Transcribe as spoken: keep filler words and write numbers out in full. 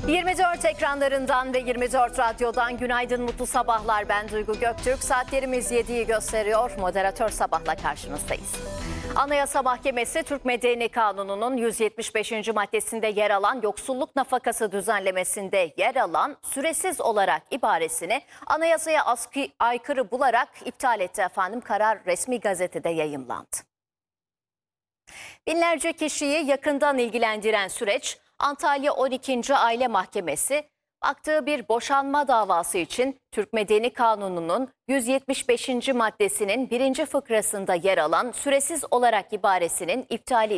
yirmi dört ekranlarından ve yirmi dört radyodan günaydın, mutlu sabahlar. Ben Duygu Göktürk. Saatlerimiz yediyi gösteriyor. Moderatör Sabah'la karşınızdayız. Anayasa Mahkemesi, Türk Medeni Kanunu'nun yüz yetmiş beşinci maddesinde yer alan yoksulluk nafakası düzenlemesinde yer alan süresiz olarak ibaresini anayasaya askı, aykırı bularak iptal etti efendim. Karar resmi gazetede yayımlandı. Binlerce kişiyi yakından ilgilendiren süreç, Antalya on ikinci Aile Mahkemesi, baktığı bir boşanma davası için Türk Medeni Kanunu'nun yüz yetmiş beşinci maddesinin birinci fıkrasında yer alan süresiz olarak ibaresinin iptali